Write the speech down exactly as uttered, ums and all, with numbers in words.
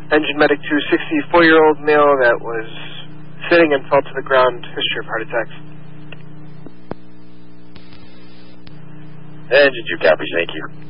Engine medic two, sixty-four-year-old male that was sitting and fell to the ground, history of heart attacks. Engine two, copy, thank you.